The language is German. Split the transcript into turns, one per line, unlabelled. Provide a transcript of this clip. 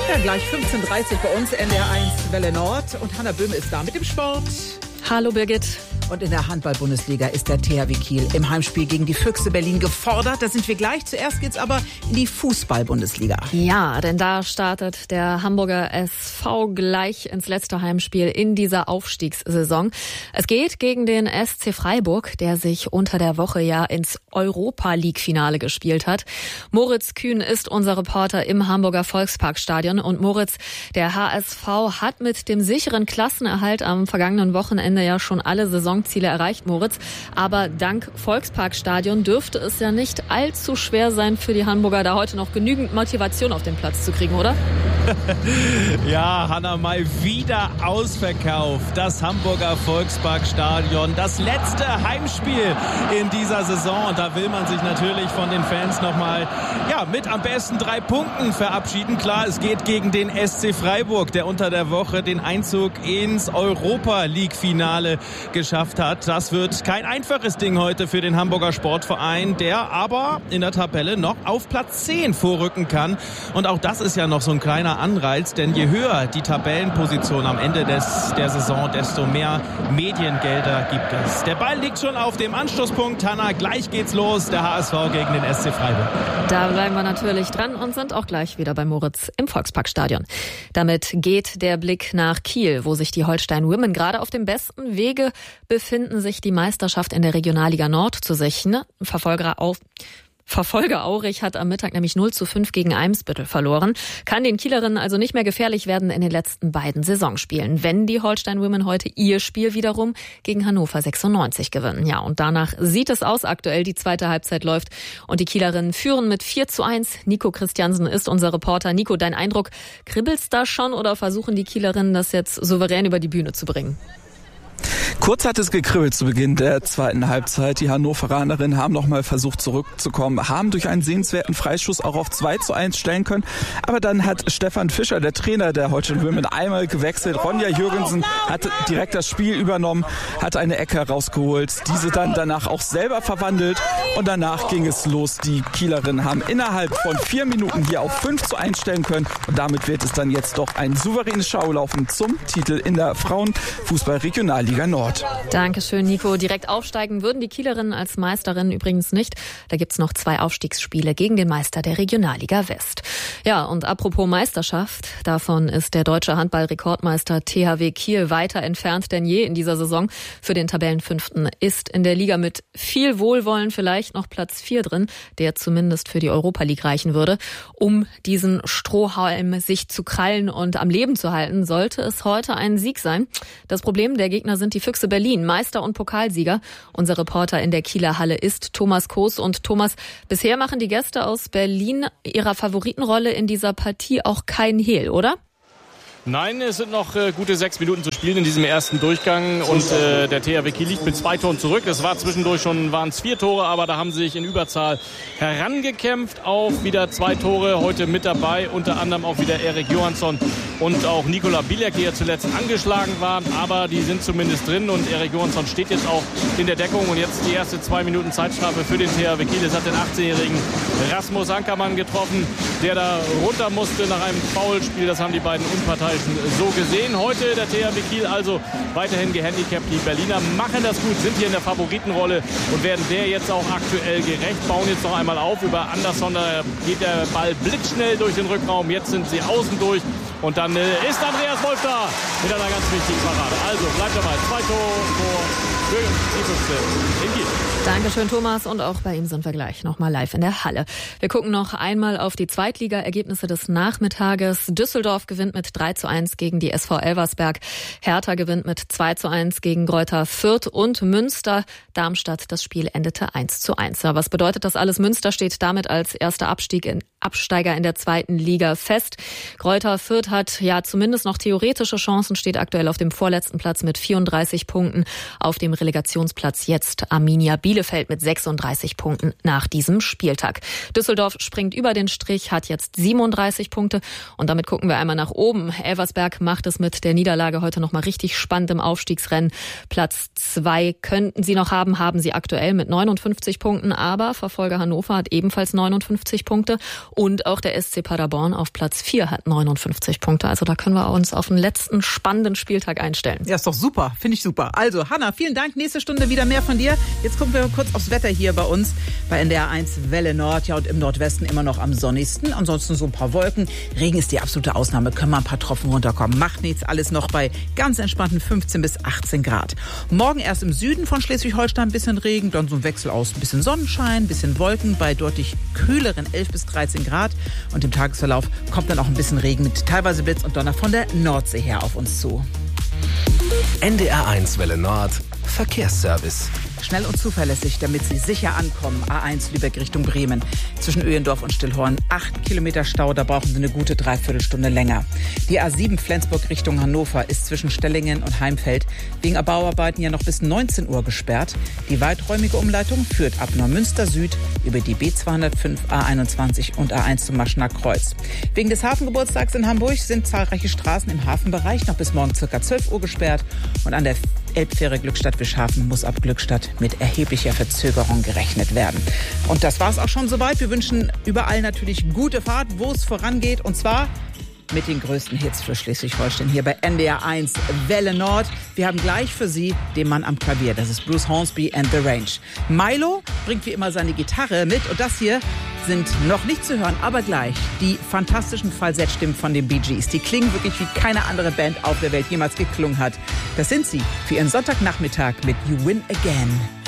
Ja, gleich 15:30 bei uns, NDR1 Welle Nord. Und Hanna Böhme ist da mit dem Sport.
Hallo Birgit.
Und in der Handball-Bundesliga ist der THW Kiel im Heimspiel gegen die Füchse Berlin gefordert. Da sind wir gleich. Zuerst geht's aber in die Fußball-Bundesliga.
Ja, denn da startet der Hamburger SV gleich ins letzte Heimspiel in dieser Aufstiegssaison. Es geht gegen den SC Freiburg, der sich unter der Woche ja ins Europa-League-Finale gespielt hat. Moritz Kühn ist unser Reporter im Hamburger Volksparkstadion. Und Moritz, der HSV hat mit dem sicheren Klassenerhalt am vergangenen Wochenende ja schon alle Saisonziele erreicht, Moritz. Aber dank Volksparkstadion dürfte es ja nicht allzu schwer sein für die Hamburger, da heute noch genügend Motivation auf den Platz zu kriegen, oder?
Ja, Hanna, mal wieder ausverkauft. Das Hamburger Volksparkstadion. Das letzte Heimspiel in dieser Saison. Und da will man sich natürlich von den Fans nochmal mit am besten 3 Punkten verabschieden. Klar, es geht gegen den SC Freiburg, der unter der Woche den Einzug ins Europa-League-Finale geschafft hat. Das wird kein einfaches Ding heute für den Hamburger Sportverein, der aber in der Tabelle noch auf Platz 10 vorrücken kann. Und auch das ist ja noch so ein kleiner Anreiz, denn je höher die Tabellenposition am Ende der Saison, desto mehr Mediengelder gibt es. Der Ball liegt schon auf dem Anstoßpunkt. Hanna, gleich geht's los. Der HSV gegen den SC Freiburg.
Da bleiben wir natürlich dran und sind auch gleich wieder bei Moritz im Volksparkstadion. Damit geht der Blick nach Kiel, wo sich die Holstein Women gerade auf dem besten Wege befinden, sich die Meisterschaft in der Regionalliga Nord zu sichern. Verfolger Aurich hat am Mittag nämlich 0:5 gegen Eimsbüttel verloren. Kann den Kielerinnen also nicht mehr gefährlich werden in den letzten beiden Saisonspielen, wenn die Holstein Women heute ihr Spiel wiederum gegen Hannover 96 gewinnen. Ja, und danach sieht es aus aktuell. Die zweite Halbzeit läuft und die Kielerinnen führen mit 4:1. Nico Christiansen ist unser Reporter. Nico, dein Eindruck, kribbelt's da schon oder versuchen die Kielerinnen das jetzt souverän über die Bühne zu bringen?
Kurz hat es gekribbelt zu Beginn der zweiten Halbzeit. Die Hannoveranerinnen haben nochmal versucht zurückzukommen, haben durch einen sehenswerten Freischuss auch auf 2:1 stellen können. Aber dann hat Stefan Fischer, der Trainer der Holstein Women, einmal gewechselt. Ronja Jürgensen hat direkt das Spiel übernommen, hat eine Ecke rausgeholt, diese dann danach auch selber verwandelt und danach ging es los. Die Kielerinnen haben innerhalb von 4 Minuten hier auf 5:1 stellen können und damit wird es dann jetzt doch ein souveränes Schaulaufen zum Titel in der Frauenfußball-Regionalliga Nord.
Dankeschön, Nico. Direkt aufsteigen würden die Kielerinnen als Meisterinnen übrigens nicht. Da gibt's noch 2 Aufstiegsspiele gegen den Meister der Regionalliga West. Ja, und apropos Meisterschaft, davon ist der deutsche Handball-Rekordmeister THW Kiel weiter entfernt denn je in dieser Saison. Für den Tabellenfünften ist in der Liga mit viel Wohlwollen vielleicht noch Platz 4 drin, der zumindest für die Europa League reichen würde. Um diesen Strohhalm sich zu krallen und am Leben zu halten, sollte es heute ein Sieg sein. Das Problem, der Gegner sind die Füchse Berlin, Meister und Pokalsieger. Unser Reporter in der Kieler Halle ist Thomas Koos. Und Thomas, bisher machen die Gäste aus Berlin ihrer Favoritenrolle in dieser Partie auch keinen Hehl, oder?
Nein, es sind noch gute 6 Minuten zu spielen in diesem ersten Durchgang und der THW Kiel liegt mit 2 Toren zurück. Es war zwischendurch waren es 4 Tore, aber da haben sie sich in Überzahl herangekämpft auf wieder 2 Tore. Heute mit dabei, unter anderem auch wieder Erik Johansson und auch Nikola Bielek, die ja zuletzt angeschlagen waren, aber die sind zumindest drin und Erik Johansson steht jetzt auch in der Deckung und jetzt die erste 2 Minuten Zeitstrafe für den THW Kiel. Es hat den 18-jährigen Rasmus Ankermann getroffen, der da runter musste nach einem Foulspiel. Das haben die beiden Unparteiischen so gesehen. Heute der THW Kiel also weiterhin gehandicapt. Die Berliner machen das gut, sind hier in der Favoritenrolle und werden der jetzt auch aktuell gerecht. Bauen jetzt noch einmal auf über Andersson. Da geht der Ball blitzschnell durch den Rückraum. Jetzt sind sie außen durch. Und dann ist Andreas Wolf da mit einer ganz wichtigen Parade. Also bleibt dabei. 2 Tore für die Füchse in Kiel.
Dankeschön, Thomas. Und auch bei ihm sind wir gleich nochmal live in der Halle. Wir gucken noch einmal auf die Zweitliga-Ergebnisse des Nachmittages. Düsseldorf gewinnt mit 3:1 gegen die SV Elversberg. Hertha gewinnt mit 2:1 gegen Greuther Fürth und Münster. Darmstadt, das Spiel endete 1:1. Ja, was bedeutet das alles? Münster steht damit als erster Absteiger in der zweiten Liga fest. Greuther Fürth hat ja zumindest noch theoretische Chancen, steht aktuell auf dem vorletzten Platz mit 34 Punkten. Auf dem Relegationsplatz jetzt Arminia Bielefeld mit 36 Punkten nach diesem Spieltag. Düsseldorf springt über den Strich, hat jetzt 37 Punkte und damit gucken wir einmal nach oben. Elversberg macht es mit der Niederlage heute nochmal richtig spannend im Aufstiegsrennen. Platz 2 könnten sie noch haben sie aktuell mit 59 Punkten, aber Verfolger Hannover hat ebenfalls 59 Punkte Und auch der SC Paderborn auf Platz 4 hat 59 Punkte. Also da können wir uns auf den letzten spannenden Spieltag einstellen.
Ja, ist doch super. Finde ich super. Also, Hanna, vielen Dank. Nächste Stunde wieder mehr von dir. Jetzt gucken wir kurz aufs Wetter hier bei uns bei NDR 1 Welle Nord. Ja, und im Nordwesten immer noch am sonnigsten. Ansonsten so ein paar Wolken. Regen ist die absolute Ausnahme. Können mal ein paar Tropfen runterkommen. Macht nichts. Alles noch bei ganz entspannten 15 bis 18 Grad. Morgen erst im Süden von Schleswig-Holstein ein bisschen Regen. Dann so ein Wechsel aus ein bisschen Sonnenschein, ein bisschen Wolken bei deutlich kühleren 11 bis 13 Grad. Und im Tagesverlauf kommt dann auch ein bisschen Regen mit teilweise Blitz und Donner von der Nordsee her auf uns zu.
NDR 1 Welle Nord Verkehrsservice.
Schnell und zuverlässig, damit Sie sicher ankommen. A1 Lübeck Richtung Bremen. Zwischen Öhendorf und Stillhorn 8 Kilometer Stau, da brauchen Sie eine gute Dreiviertelstunde länger. Die A7 Flensburg Richtung Hannover ist zwischen Stellingen und Heimfeld wegen Bauarbeiten ja noch bis 19 Uhr gesperrt. Die weiträumige Umleitung führt ab Neumünster Süd über die B205, A21 und A1 zum Maschner Kreuz. Wegen des Hafengeburtstags in Hamburg sind zahlreiche Straßen im Hafenbereich noch bis morgen ca. 12 Uhr gesperrt. Und an der Elbfähre Glückstadt-Wischhafen muss ab Glückstadt mit erheblicher Verzögerung gerechnet werden. Und das war's auch schon soweit. Wir wünschen überall natürlich gute Fahrt, wo es vorangeht. Und zwar mit den größten Hits für Schleswig-Holstein hier bei NDR 1 Welle Nord. Wir haben gleich für Sie den Mann am Klavier. Das ist Bruce Hornsby and the Range. Milo bringt wie immer seine Gitarre mit. Und das hier sind noch nicht zu hören, aber gleich die fantastischen Falsettstimmen von den Bee Gees. Die klingen wirklich wie keine andere Band auf der Welt jemals geklungen hat. Das sind sie für Ihren Sonntagnachmittag mit You Win Again.